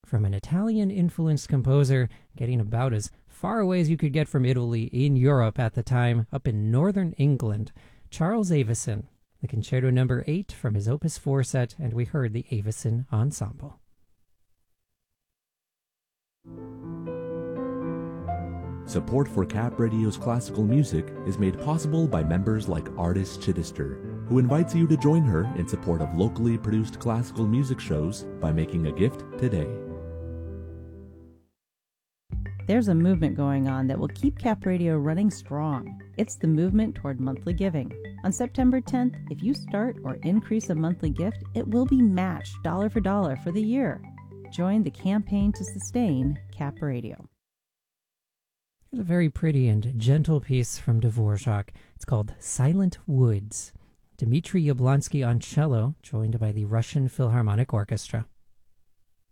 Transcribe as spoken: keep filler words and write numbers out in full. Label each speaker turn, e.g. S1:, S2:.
S1: from an Italian-influenced composer, getting about as far away as you could get from Italy in Europe at the time, up in northern England, Charles Avison, the Concerto number eight from his Opus four set, and we heard the Avison Ensemble.
S2: Support for Cap Radio's classical music is made possible by members like Artis Chittister, who invites you to join her in support of locally produced classical music shows by making a gift today.
S3: There's a movement going on that will keep Cap Radio running strong. It's the movement toward monthly giving. On September tenth, if you start or increase a monthly gift, it will be matched dollar for dollar for the year. Join the campaign to sustain Cap Radio.
S1: Here's a very pretty and gentle piece from Dvorak. It's called Silent Woods. Dmitry Yablonsky on cello, joined by the Russian Philharmonic Orchestra.